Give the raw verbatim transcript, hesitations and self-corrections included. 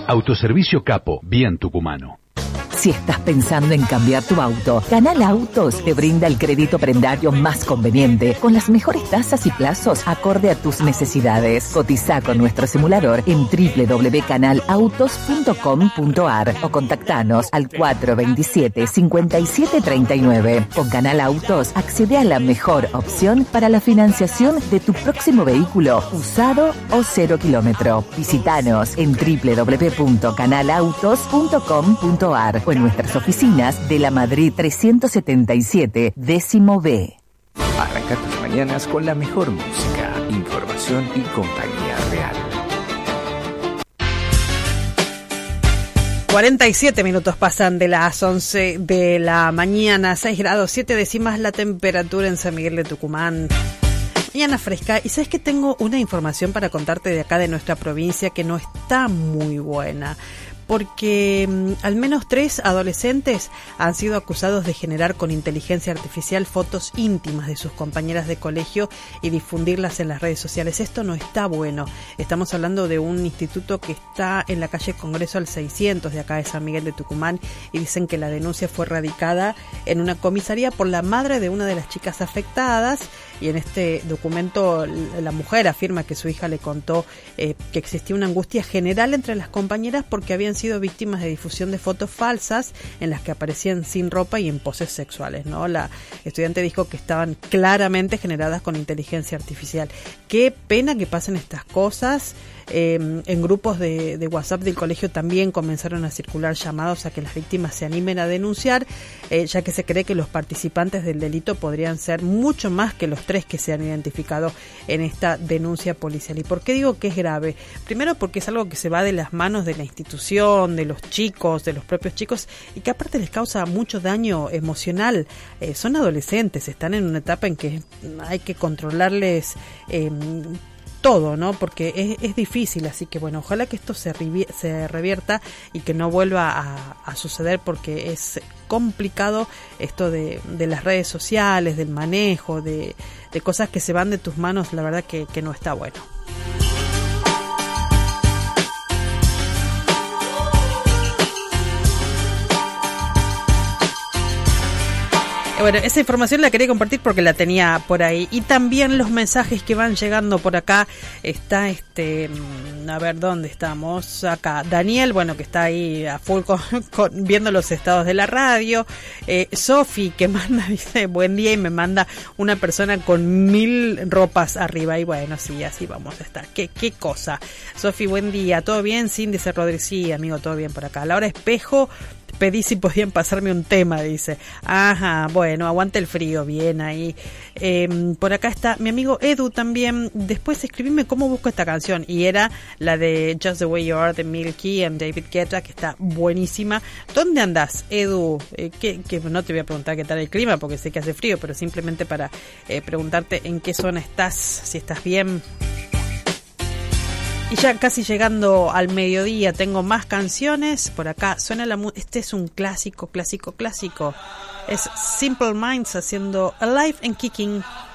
Autoservicio Capo, bien tucumano. Si estás pensando en cambiar tu auto, Canal Autos te brinda el crédito prendario más conveniente, con las mejores tasas y plazos acorde a tus necesidades. Cotiza con nuestro simulador en doble u doble u doble u punto canal autos punto com punto a r o contactanos al cuatro dos siete, cinco siete tres nueve. Con Canal Autos accede a la mejor opción para la financiación de tu próximo vehículo, usado o cero kilómetro. Visítanos en doble u doble u doble u punto canal autos punto com punto a r o en nuestras oficinas de la Madrid trescientos setenta y siete, décimo B. Arranca tus mañanas con la mejor música, información y compañía real. cuarenta y siete minutos pasan de las once de la mañana, seis grados siete décimas la temperatura en San Miguel de Tucumán. Mañana fresca, y sabes que tengo una información para contarte de acá de nuestra provincia que no está muy buena. Porque mmm, al menos tres adolescentes han sido acusados de generar con inteligencia artificial fotos íntimas de sus compañeras de colegio y difundirlas en las redes sociales. Esto no está bueno. Estamos hablando de un instituto que está en la calle Congreso al seiscientos de acá de San Miguel de Tucumán, y dicen que la denuncia fue radicada en una comisaría por la madre de una de las chicas afectadas. Y en este documento la mujer afirma que su hija le contó eh, que existía una angustia general entre las compañeras porque habían sido víctimas de difusión de fotos falsas en las que aparecían sin ropa y en poses sexuales, ¿no? La estudiante dijo que estaban claramente generadas con inteligencia artificial. Qué pena que pasen estas cosas. Eh, en grupos de, de WhatsApp del colegio también comenzaron a circular llamados a que las víctimas se animen a denunciar, eh, ya que se cree que los participantes del delito podrían ser mucho más que los tres que se han identificado en esta denuncia policial. ¿Y por qué digo que es grave? Primero porque es algo que se va de las manos de la institución, de los chicos, de los propios chicos, y que aparte les causa mucho daño emocional. Eh, son adolescentes, están en una etapa en que hay que controlarles eh, todo, ¿no? Porque es, es difícil, así que bueno, ojalá que esto se, revier- se revierta y que no vuelva a, a suceder, porque es complicado esto de, de las redes sociales, del manejo, de, de cosas que se van de tus manos, la verdad que, que no está bueno. Bueno, esa información la quería compartir porque la tenía por ahí. Y también los mensajes que van llegando por acá. Está este, a ver, ¿dónde estamos? Acá, Daniel, bueno, que está ahí a full con, con, viendo los estados de la radio. Eh, Sofi, que manda, dice, buen día, y me manda una persona con mil ropas arriba. Y bueno, sí, así vamos a estar. ¿Qué, qué cosa? Sofi, buen día, ¿todo bien? Cindy C. Rodríguez, sí, amigo, todo bien por acá. Laura Espejo, pedí si podían pasarme un tema, dice. Ajá, bueno, aguante el frío, bien ahí. Eh, por acá está mi amigo Edu también. Después escribime cómo busco esta canción. Y era la de Just the Way You Are de Milky and David Guetta, que está buenísima. ¿Dónde andás, Edu? Eh, que, que no te voy a preguntar qué tal el clima, porque sé que hace frío, pero simplemente para eh, preguntarte en qué zona estás, si estás bien. Y ya casi llegando al mediodía, tengo más canciones. Por acá suena la música. Este es un clásico, clásico, clásico. Es Simple Minds haciendo Alive and Kicking.